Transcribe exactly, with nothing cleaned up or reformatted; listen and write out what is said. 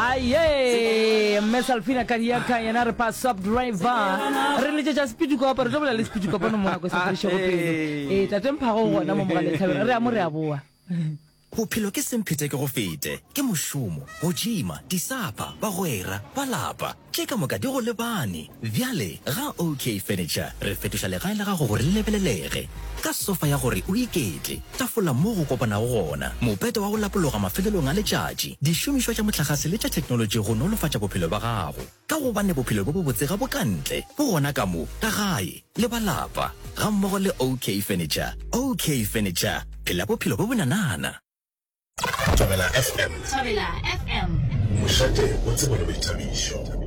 Aye, Mesalfina Kariaka and Arpa sub driver. Religious speed copper, double a speed copper no more. It a tempo, no more. Ramurabua. Bophelo ke semphete ke go fete ke moshomo go jima disapa ba goera ba lapa ke ka moka di go lebane bjale ga OK Furniture re fetoša legae la gago gore le lebelelege ka sofa ya gore o iketle tafola mo go kopana go gona mopeto wa go lapologa mafelelong a letšatši dišomišwa tša motlakase le tša technology go nolofatša bophelo ba gago ka go bane bophelo bo bo botse ga bokantle bo gona ka mo ka gae le ba lapa ga mmogo le OK Furniture OK Furniture phela bophelo bo bonanana. Thabela F M. Thabela F M. Moshate o tsebole boithabišo.